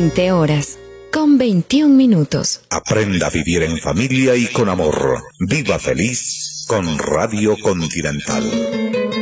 20 horas, con 21 minutos. Aprenda a vivir en familia y con amor. Viva feliz con Radio Continental.